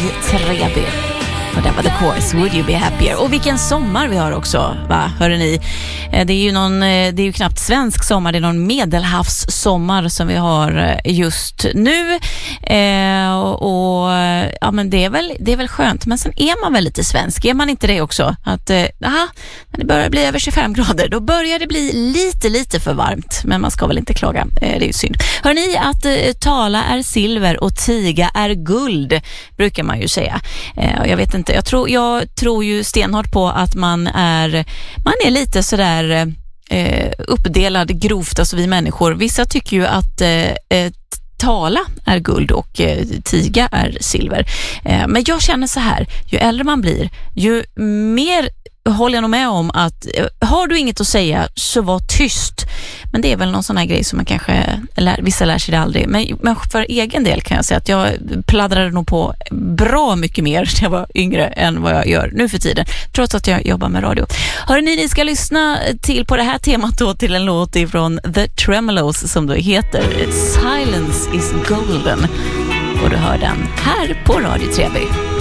Treby. Och det var The Course, Would You Be Happier. Och vilken sommar vi har också, va? Hörde ni? Det är ju knappt svensk sommar, det är någon medelhavssommar som vi har just nu. Ja, men det är väl skönt. Men sen är man väl lite svensk, är man inte det också? Att när det börjar bli över 25 grader, då börjar det bli lite för varmt. Men man ska väl inte klaga, det är ju synd. Hör ni att tala är silver och tiga är guld, brukar man ju säga. Jag vet inte, jag tror ju stenhårt på att man är lite sådär uppdelad grovt, alltså vi människor. Vissa tycker ju att tala är guld och tiga är silver. Men jag känner så här, ju äldre man blir, ju mer håller jag nog med om att har du inget att säga så var tyst. Men det är väl någon sån här grej som man kanske vissa lär sig det aldrig. Men för egen del kan jag säga att jag pladdrade nog på bra mycket mer när jag var yngre än vad jag gör nu för tiden, trots att jag jobbar med radio. Hörrni, ni ska lyssna till på det här temat då till en låt ifrån The Tremolos som då heter Silence is Golden. Och du hör den här på Radio Treby.